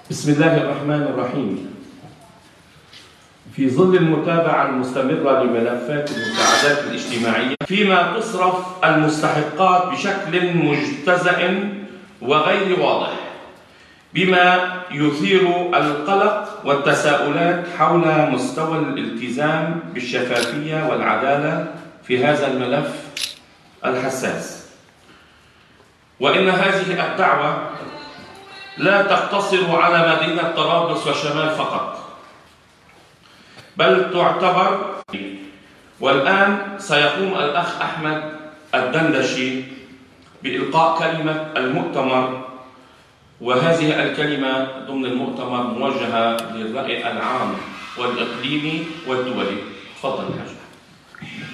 بسم الله الرحمن الرحيم. في ظل المتابعة المستمرة لملفات المساعدات الاجتماعية فيما تصرف المستحقات بشكل مجتزأ وغير واضح، بما يثير القلق والتساؤلات حول مستوى الالتزام بالشفافية والعدالة في هذا الملف الحساس. وإن هذه الدعوة لا تقتصر على مدينة طرابلس والشمال فقط، بل تعتبر. والآن سيقوم الأخ أحمد الدندشي بإلقاء كلمة المؤتمر، وهذه الكلمة ضمن المؤتمر موجهة للرأي العام والإقليمي والدولي. تفضل يا حاج.